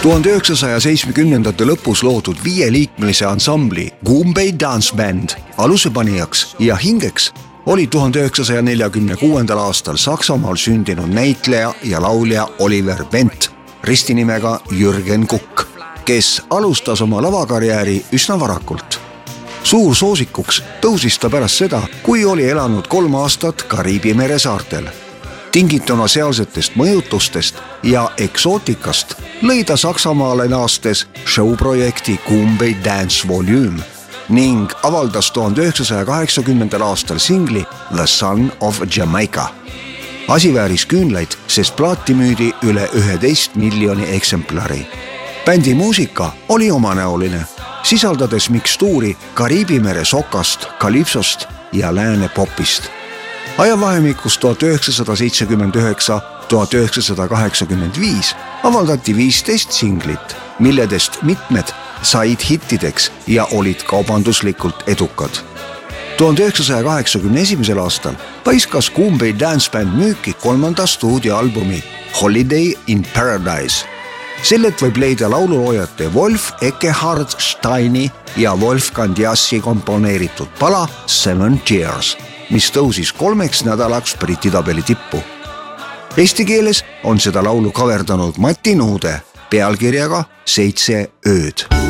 1970ndate lõpus loodud 5-liikmelise ansambli Goombay Dance Band alusepanijaks ja hingeks oli 1946. aastal Saksamaal sündinud näitleja ja laulja Oliver Bent ristinimega Jürgen Kukk, kes alustas oma lavakarjääri üsna varakult. Suur soosikuks tõusis ta pärast seda, kui oli elanud 3 aastat Kariibi mere saartel. Tingituna sealsetest mõjutustest ja eksootikast lõi ta Saksamaale naastes showprojekti Goombay Dance Volume ning avaldas 1980. aastal singli The Son of Jamaica. Asi vääris küünlaid, sest plaati müüdi üle 11 miljoni eksemplari. Bändi muusika oli omanäoline, sisaldades mikstuuri Kariibi mere sokast, kalipsost ja lääne popist. Ajavahemikus 1979–1985 avaldati 15 singlit, milledest mitmed said hittideks ja olid kaubanduslikult edukad. 1981. aastal paiskas Goombay Dance Band müüki 3. stuudioalbumi Holiday in Paradise. Sellelt võib leida laululoojate Wolf Eckehard Steini ja Wolfgang Jassi komponeeritud pala 7 Years, mis tõusis 3 nädalaks Briti tabeli tippu. Eesti keeles on seda laulu kaverdanud Mati Nuude pealkirjaga 7 ööd.